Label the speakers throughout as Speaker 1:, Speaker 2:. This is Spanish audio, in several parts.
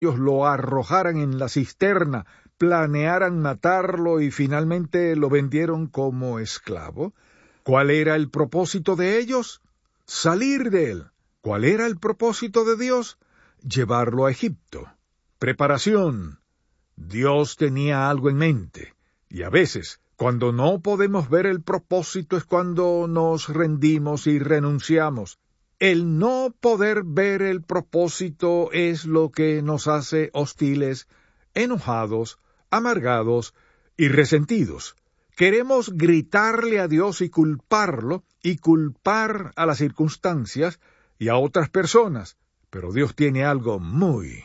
Speaker 1: ellos lo arrojaran en la cisterna, planearan matarlo y finalmente lo vendieron como esclavo. ¿Cuál era el propósito de ellos? Salir de él. ¿Cuál era el propósito de Dios? Llevarlo a Egipto. Preparación. Dios tenía algo en mente. Y a veces, cuando no podemos ver el propósito es cuando nos rendimos y renunciamos. El no poder ver el propósito es lo que nos hace hostiles, enojados, amargados y resentidos. Queremos gritarle a Dios y culparlo, y culpar a las circunstancias y a otras personas, pero Dios tiene algo muy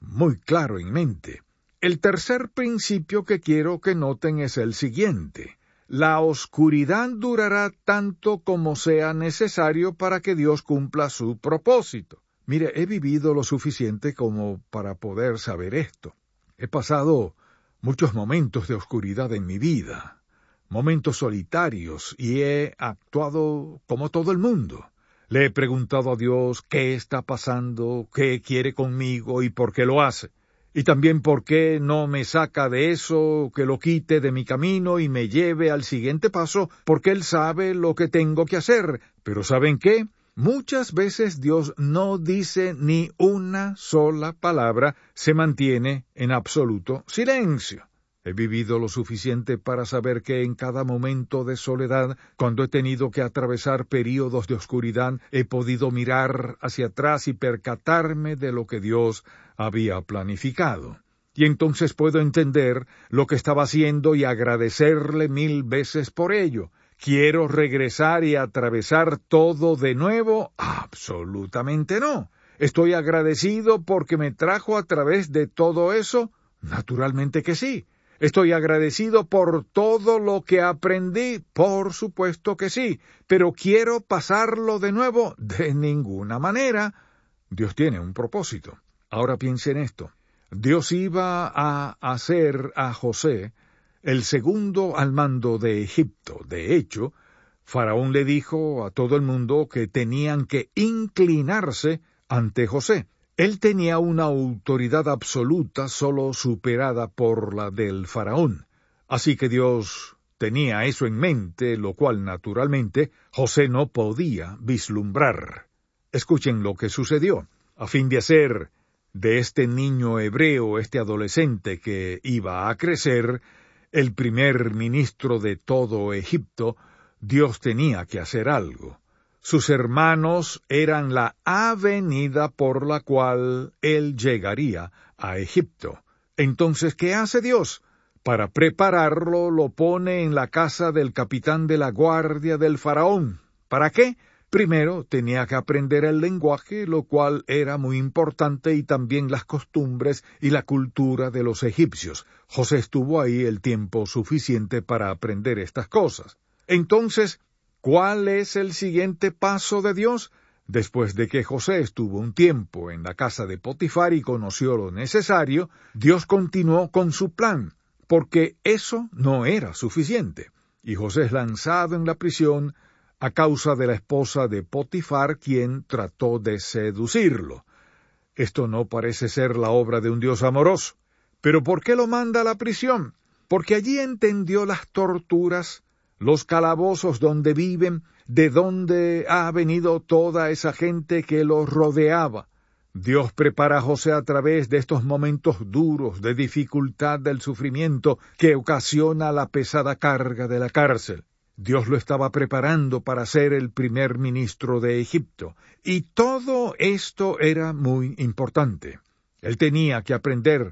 Speaker 1: claro en mente. El tercer principio que quiero que noten es el siguiente. La oscuridad durará tanto como sea necesario para que Dios cumpla su propósito. Mire, he vivido lo suficiente como para poder saber esto. He pasado muchos momentos de oscuridad en mi vida, momentos solitarios, y he actuado como todo el mundo. Le he preguntado a Dios qué está pasando, qué quiere conmigo y por qué lo hace. Y también por qué no me saca de eso, que lo quite de mi camino y me lleve al siguiente paso, porque Él sabe lo que tengo que hacer. Pero ¿saben qué? Muchas veces Dios no dice ni una sola palabra, se mantiene en absoluto silencio. He vivido lo suficiente para saber que en cada momento de soledad, cuando he tenido que atravesar períodos de oscuridad, he podido mirar hacia atrás y percatarme de lo que Dios había planificado. Y entonces puedo entender lo que estaba haciendo y agradecerle 1000 veces por ello. ¿Quiero regresar y atravesar todo de nuevo? Absolutamente no. ¿Estoy agradecido porque me trajo a través de todo eso? Naturalmente que sí. ¿Estoy agradecido por todo lo que aprendí? Por supuesto que sí. ¿Pero quiero pasarlo de nuevo? De ninguna manera. Dios tiene un propósito. Ahora piense en esto. Dios iba a hacer a José el segundo al mando de Egipto. De hecho, Faraón le dijo a todo el mundo que tenían que inclinarse ante José. Él tenía una autoridad absoluta solo superada por la del Faraón. Así que Dios tenía eso en mente, lo cual naturalmente José no podía vislumbrar. Escuchen lo que sucedió. A fin de hacer de este niño hebreo, este adolescente que iba a crecer, el primer ministro de todo Egipto, Dios tenía que hacer algo. Sus hermanos eran la avenida por la cual él llegaría a Egipto. Entonces, ¿qué hace Dios? Para prepararlo, lo pone en la casa del capitán de la guardia del faraón. ¿Para qué? Primero, tenía que aprender el lenguaje, lo cual era muy importante, y también las costumbres y la cultura de los egipcios. José estuvo ahí el tiempo suficiente para aprender estas cosas. Entonces, ¿cuál es el siguiente paso de Dios? Después de que José estuvo un tiempo en la casa de Potifar y conoció lo necesario, Dios continuó con su plan, porque eso no era suficiente. Y José es lanzado en la prisión a causa de la esposa de Potifar, quien trató de seducirlo. Esto no parece ser la obra de un Dios amoroso. ¿Pero por qué lo manda a la prisión? Porque allí entendió las torturas, los calabozos donde viven, de dónde ha venido toda esa gente que los rodeaba. Dios prepara a José a través de estos momentos duros de dificultad del sufrimiento que ocasiona la pesada carga de la cárcel. Dios lo estaba preparando para ser el primer ministro de Egipto, y todo esto era muy importante. Él tenía que aprender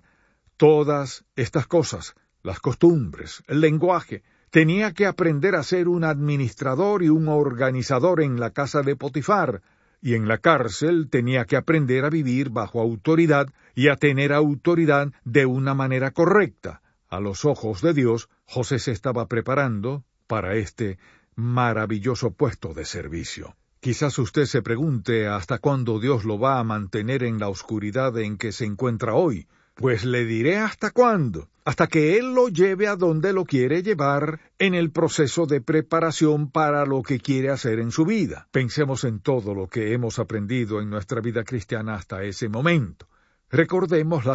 Speaker 1: todas estas cosas, las costumbres, el lenguaje. Tenía que aprender a ser un administrador y un organizador en la casa de Potifar, y en la cárcel tenía que aprender a vivir bajo autoridad y a tener autoridad de una manera correcta. A los ojos de Dios, José se estaba preparando para este maravilloso puesto de servicio. Quizás usted se pregunte hasta cuándo Dios lo va a mantener en la oscuridad en que se encuentra hoy. Pues le diré hasta cuándo, hasta que Él lo lleve a donde lo quiere llevar en el proceso de preparación para lo que quiere hacer en su vida. Pensemos en todo lo que hemos aprendido en nuestra vida cristiana hasta ese momento. Recordemos